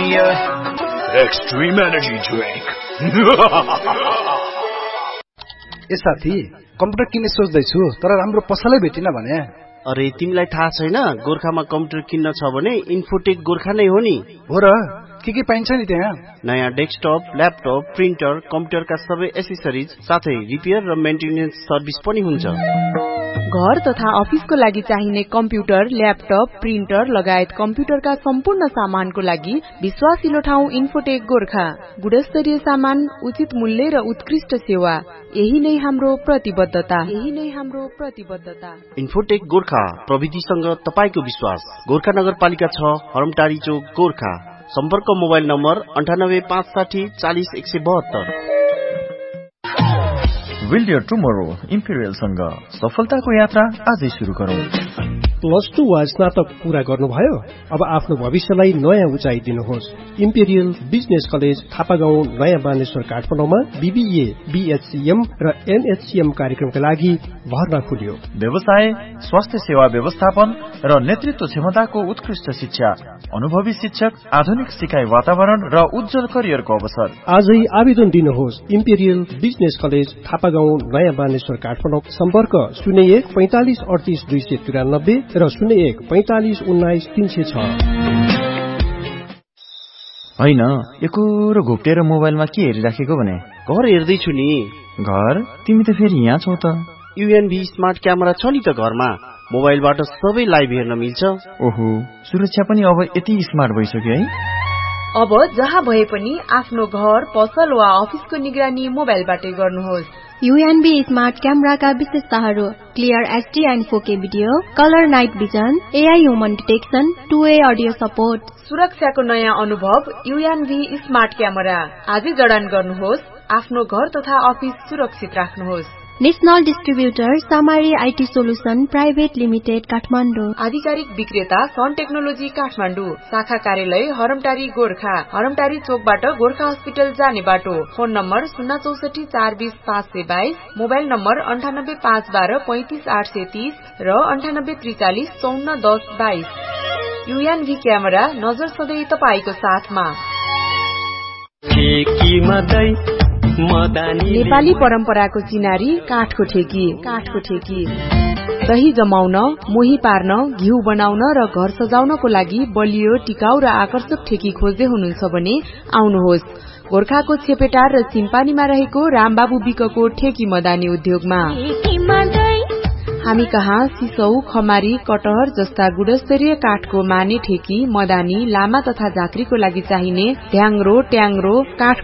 Extreme Energy Drink. ए साथी, computer किन्ने सोच्दैछु तर राम्रो पसलै भेटिन भने। अरे तिमीलाई थाहा छैन, गोर्खामा कम्प्युटर किन्न छ भने इन्फोटेक गोर्खा नै हो नि। हो र, के पाइन्छ नि त्यहाँ? नयाँ डेस्कटप, ल्यापटप, प्रिन्टर, कम्प्युटरका सबै एसेसरिज साथै रिपेयर र मेन्टेनेन्स सर्भिस पनि हुन्छ। घर तथा अफिसको लागि चाहिने कम्प्युटर, ल्यापटप, प्रिन्टर लगायत कम्प्युटरका सम्पूर्ण सामानको लागि विश्वासिलो ठाउँ इन्फोटेक गोर्खा। गुणस्तरीय सामान, उचित मूल्य र उत्कृष्ट सेवा, यही नै हाम्रो प्रतिबद्धता। इन्फोटेक गोर्खा, प्रविधिसँग तपाईको विश्वास। गोर्खा नगरपालिका 6, हरमटारी चोक, गोर्खा। सम्पर्क mobile number 9856 40 172। Build your tomorrow imperial सँग सफलताको यात्रा आजै सुरु गरौँ। +2 वा स्नातक पूरा गर्नुभयो? अब आफ्नो भविष्यलाई नयाँ उचाइ दिनुहोस्। इम्पेरियल बिजनेस कलेज थापागाउँ, नयाँ बानेश्वर, काठमाडौँमा BBA, BHCM र NHCM कार्यक्रमका लागि भर्ना खुल्यो। व्यवसाय, स्वास्थ्य सेवा व्यवस्थापन र नेतृत्व क्षमताको उत्कृष्ट शिक्षा, अनुभवी शिक्षक, आधुनिक सिकाइ वातावरण र उज्जवल करियरको अवसर। आजै आवेदन दिनुहोस्। इम्पेरियल बिजनेस कलेज थापागाउँ, नयाँ बानेश्वर, काठमाडौँ। सम्पर्क 01 45 38 293 र 01 45 19 306। होइन, एकोरो घोप्टेर मोबाइलमा के हेरिराखेको भने? घर हेर्दैछु नि। घर? तिमी त फेरि यहाँ छौ त। UNV स्मार्ट क्यामेरा छ नि त घरमा। मोबाइलबाट सबै लाइभ हेर्न मिल्छ। ओहो, सुरक्षा पनि अब यति स्मार्ट भइसक्यो है। अब जहाँ भए पनि आफ्नो घर, पसल वा अफिसको निगरानी मोबाइलबाटै गर्नुहोस्। UNV स्मार्ट क्यामेराका विशेषताहरू: clear HD and 4K video, colour night vision, AI human detection, 2way audio support. सुरक्षाको नयाँ अनुभव UNV स्मार्ट क्यामेरा। आजै जडान गर्नुहोस्। आफ्नो घर तथा अफिस सुरक्षित राख्नुहोस्। National distributor सामारी IT solution private limited, Kathmandu. आधिकारिक विक्रेता सन टेक्नोलोजी, काठमाडौँ। शाखा कार्यालय हरमटारी, गोर्खा। हरमटारी चोकबाट गोर्खा हस्पिटल जाने बाटो। फोन नम्बर 064 420 522, मोबाइल नम्बर 98 512 35 830 र 98 43 54 10 22। UNV क्यामेरा, नजर सधैँ तपाईको साथमा। नेपाली परम्पराको चिनारी काठको ठेकी। दही जमाउन, मोही पार्न, घिउ बनाउन र घर सजाउनको लागि बलियो, टिकाउ र आकर्षक ठेकी खोज्दै हुनुहुन्छ भने आउनुहोस् गोर्खाको छेपेटार र सिम्पानीमा रहेको रामबाबु विकको ठेकी मदानी उद्योगमा। हामी कहाँ सिसौ, खमारी, कटहर जस्ता गुणस्तरीय काठको माने ठेकी, मदानी, लामा तथा झाँक्रीको लागि चाहिने ढ्याङ्ग्रो, ट्याङ्ग्रो, काठ